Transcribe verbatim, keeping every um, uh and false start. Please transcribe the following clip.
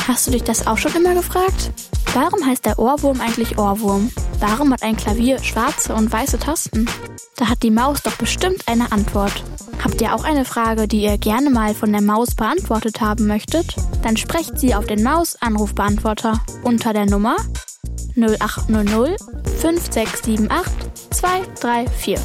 Hast du dich das auch schon immer gefragt? Warum heißt der Ohrwurm eigentlich Ohrwurm? Warum hat ein Klavier schwarze und weiße Tasten? Da hat die Maus doch bestimmt eine Antwort. Habt ihr auch eine Frage, die ihr gerne mal von der Maus beantwortet haben möchtet? Dann sprecht sie auf den Maus-Anrufbeantworter unter der Nummer null acht null null fünf sechs sieben acht zwei drei vier.